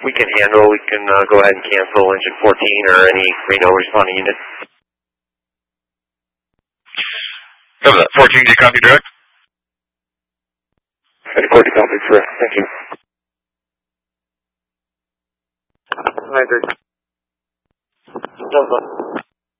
we can handle. We can go ahead and cancel engine 14 or any Reno responding unit. 14, do you copy direct? Record to copy direct. Thank you. 9-3.